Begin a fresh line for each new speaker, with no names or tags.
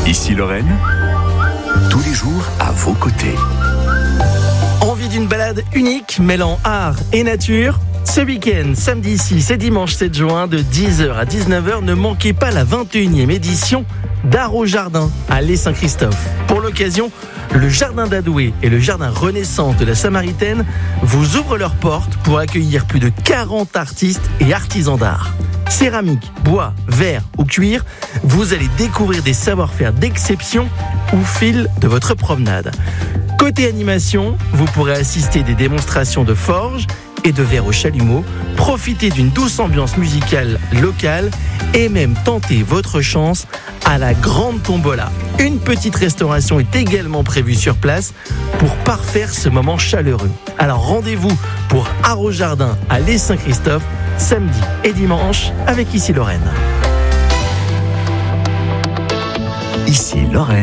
Ici Lorraine, tous les jours à vos côtés.
Envie d'une balade unique mêlant art et nature ? Ce week-end, samedi 6 et dimanche 7 juin, de 10h à 19h, ne manquez pas la 21e édition d'Art au Jardin à l'Est-Saint-Christophe. Pour l'occasion, le Jardin d'Adoué et le Jardin Renaissance de la Samaritaine vous ouvrent leurs portes pour accueillir plus de 40 artistes et artisans d'art. Céramique, bois, verre ou cuir, vous allez découvrir des savoir-faire d'exception au fil de votre promenade. Côté animation, vous pourrez assister des démonstrations de forge et de verre au chalumeau, profiter d'une douce ambiance musicale locale et même tenter votre chance à la grande tombola. Une petite restauration est également prévue sur place pour parfaire ce moment chaleureux. Alors rendez-vous pour Art au Jardin à l'Est-Saint-Christophe, samedi et dimanche avec Ici Lorraine.
Ici Lorraine.